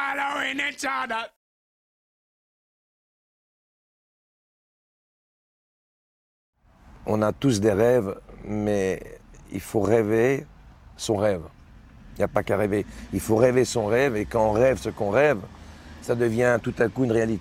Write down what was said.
following each other. On a tous des rêves, mais il faut rêver son rêve. Il n'y a pas qu'à rêver. Il faut rêver son rêve, et quand on rêve ce qu'on rêve, ça devient tout à coup une réalité.